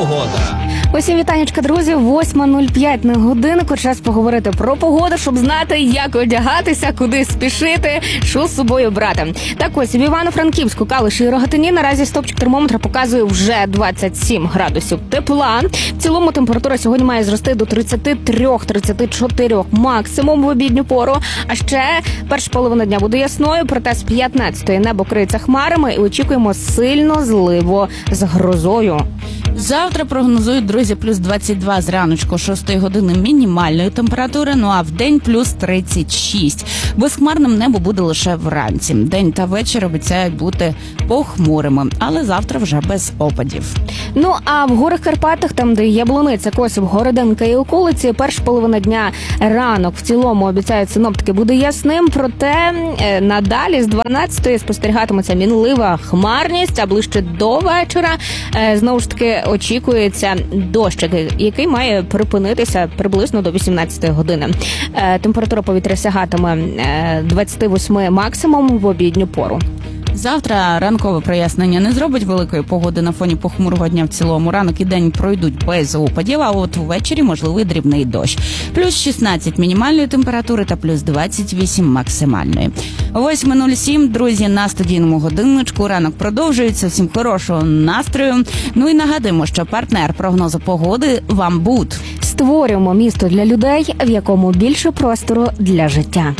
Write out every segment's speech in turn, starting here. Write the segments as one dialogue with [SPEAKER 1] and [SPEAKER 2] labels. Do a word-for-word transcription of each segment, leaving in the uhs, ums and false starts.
[SPEAKER 1] погода.
[SPEAKER 2] Усім вітанечка, друзі. восьма нуль п'ять на годиннику. Час поговорити про погоду, щоб знати, як одягатися, куди спішити, що з собою брати. Так ось, в Івано-Франківську, Калуші і Рогатині наразі стопчик термометра показує вже двадцять сім градусів тепла. В цілому температура сьогодні має зрости до тридцять три - тридцять чотири максимум в обідню пору. А ще перша половина дня буде ясною, проте з п'ятнадцятої небо криється хмарами і очікуємо сильно зливу з грозою.
[SPEAKER 3] Завтра прогнозують, друзі, плюс двадцять два зраночку шостої години мінімальної температури, ну а в день плюс тридцять шість. Безхмарним небо буде лише вранці. День та вечір обіцяють бути похмурими, але завтра вже без опадів.
[SPEAKER 2] Ну, а в горах Карпатах, там, де Яблуниця, Косів, Городенка і околиці, перша половина дня, ранок в цілому, обіцяють синоптики, буде ясним, проте е, надалі з дванадцятої спостерігатиметься мінлива хмарність, а ближче до вечора е, знову ж таки очікується дощик, який має припинитися приблизно до вісімнадцятої години. Е, температура повітря сягатиме е, двадцять вісім максимум в обідню пору.
[SPEAKER 3] Завтра ранкове прояснення не зробить великої погоди на фоні похмурого дня в цілому. Ранок і день пройдуть без опадів, а от ввечері можливий дрібний дощ. Плюс шістнадцять мінімальної температури та плюс двадцять вісім максимальної. восьма нуль сім, друзі, на студійному годинничку. Ранок продовжується. Всім хорошого настрою. Ну і нагадуємо, що партнер прогнозу погоди – «Вамбут».
[SPEAKER 2] Створюємо місто для людей, в якому більше простору для життя.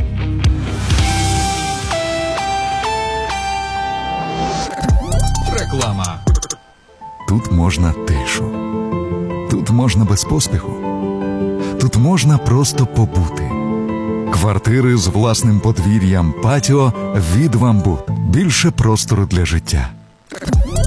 [SPEAKER 1] Реклама.
[SPEAKER 4] Тут можна тишу. Тут можна без поспіху. Тут можна просто побути. Квартири з власним подвір'ям, патіо від «Вамбут». Більше простору для життя.